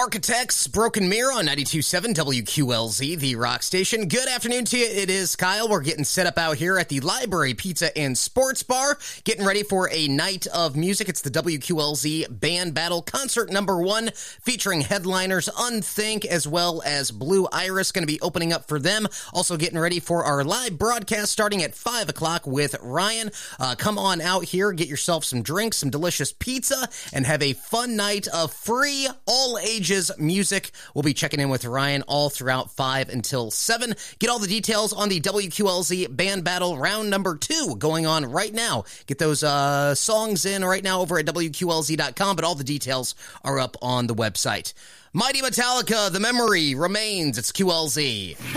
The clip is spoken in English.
Architects, Broken Mirror on 92.7 WQLZ, the rock station. Good afternoon to you. It is Kyle. We're getting set up out here at the Library Pizza and Sports Bar, getting ready for a night of music. It's the WQLZ Band Battle Concert number 1, featuring headliners Unthink as well as Blue Iris, going to be opening up for them. Also getting ready for our live broadcast starting at 5 o'clock with Ryan. Come on out here, get yourself some drinks, some delicious pizza, and have a fun night of free all-ages music. We'll be checking in with Ryan all throughout 5 until 7. Get all the details on the WQLZ Band Battle round number 2 going on right now. Get those songs in right now over at WQLZ.com, but all the details are up on the website. Mighty Metallica, The Memory Remains. It's QLZ.